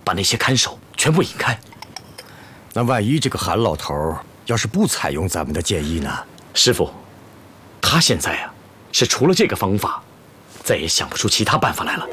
把那些看守全部引开。 那万一这个韩老头要是不采用咱们的建议呢？ 师傅，他现在啊，是除了这个方法，再也想不出其他办法来了。